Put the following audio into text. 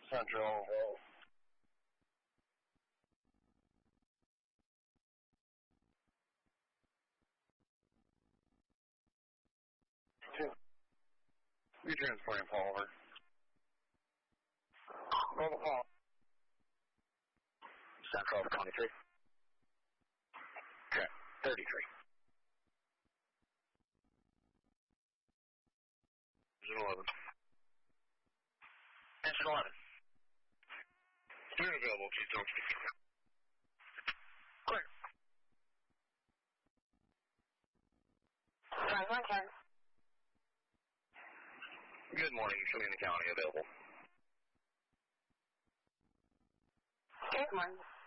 Central. You're transporting Paul over. Roll the call. Central 23. Okay. 33. Engine 11. Engine 11. You're available, Keystone. Clear. 2110. Good morning, Salina County available. Good morning.